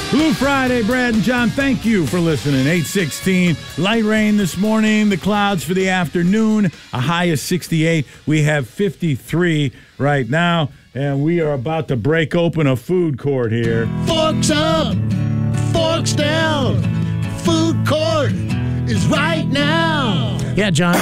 Blue Friday, Brad and John, thank you for listening. 8:16, light rain this morning, the clouds for the afternoon, a high of 68. We have 53 right now, and we are about to break open a food court here. Forks up, forks down, food court is right now. Yeah, John,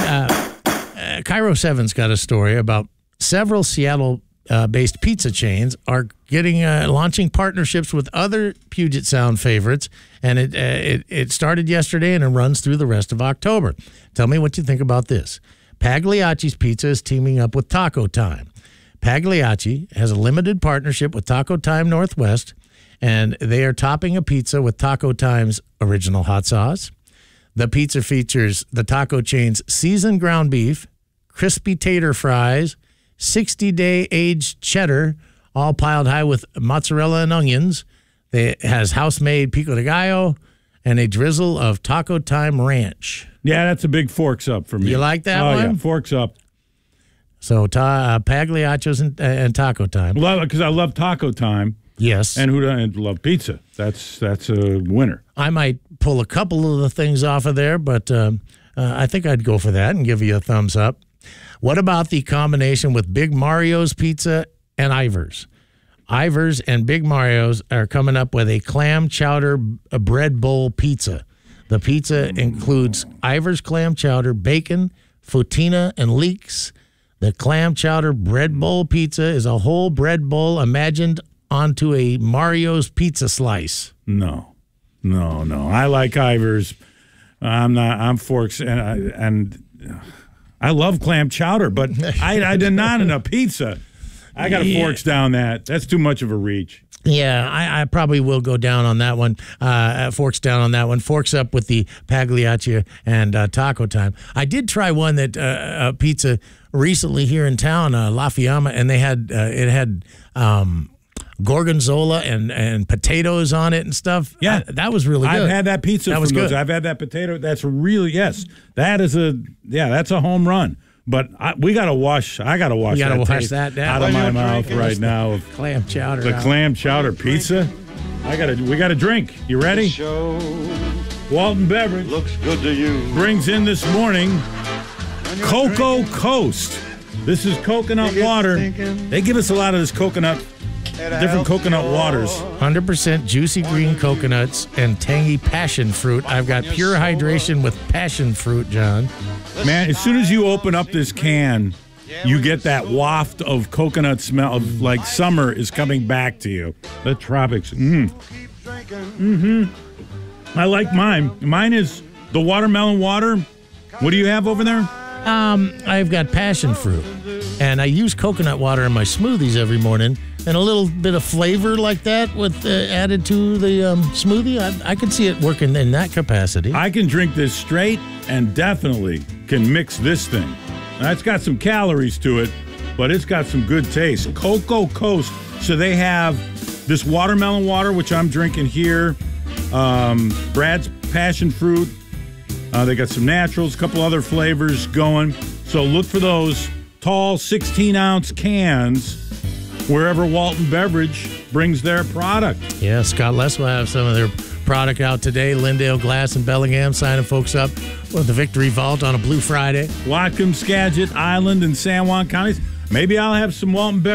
Cairo 7's got a story about several Seattle-based pizza chains are getting launching partnerships with other Puget Sound favorites, and it started yesterday and it runs through the rest of October. Tell me what you think about this. Pagliacci's Pizza is teaming up with Taco Time. Pagliacci has a limited partnership with Taco Time Northwest, and they are topping a pizza with Taco Time's original hot sauce. The pizza features the taco chain's seasoned ground beef, crispy tater fries, 60-day aged cheddar, all piled high with mozzarella and onions. It has house-made pico de gallo and a drizzle of Taco Time ranch. Yeah, that's a big forks up for me. You like that one? Oh, yeah, forks up. So Pagliacci's and Taco Time. Because I love Taco Time. Yes. And who doesn't love pizza? That's a winner. I might pull a couple of the things off of there, but I think I'd go for that and give you a thumbs up. What about the combination with Big Mario's Pizza and Ivar's? Ivar's and Big Mario's are coming up with a clam chowder bread bowl pizza. The pizza includes Ivar's clam chowder, bacon, focaccia, and leeks. The clam chowder bread bowl pizza is a whole bread bowl imagined onto a Mario's pizza slice. No. I like Ivar's. I'm forks, and I love clam chowder, but I did not in a pizza. I got forks down that. That's too much of a reach. Yeah, I probably will go down on that one. Forks down on that one. Forks up with the Pagliacci and Taco Time. I did try one that pizza recently here in town, La Fiamma, and they had it had gorgonzola and potatoes on it and stuff. Yeah, that was really good. I've had that pizza. That was good. I've had that potato. That's really that's a home run. But I got to wash that down out of my mouth right now. Of clam chowder. The clam chowder pizza. We got a drink. You ready? Walton Beverage looks good to you. Brings in this morning Cocoa Coast. This is coconut water. They give us a lot of this different coconut waters. 100% juicy green coconuts and tangy passion fruit. I've got pure hydration with passion fruit, John. Man, as soon as you open up this can, you get that waft of coconut smell of like summer is coming back to you. The tropics. I like mine. Mine is the watermelon water. What do you have over there? I've got passion fruit, and I use coconut water in my smoothies every morning, and a little bit of flavor like that with added to the smoothie. I can see it working in that capacity. I can drink this straight and definitely can mix this thing. Now, it's got some calories to it, but it's got some good taste. Cocoa Coast. So they have this watermelon water, which I'm drinking here. Brad's passion fruit. They got some naturals, a couple other flavors going. So look for those tall 16-ounce cans wherever Walton Beverage brings their product. Yeah, Scott Less will have some of their product out today. Lindale Glass and Bellingham signing folks up with the Victory Vault on a Blue Friday. Whatcom, Skagit, Island, and San Juan counties. Maybe I'll have some Walton Beverage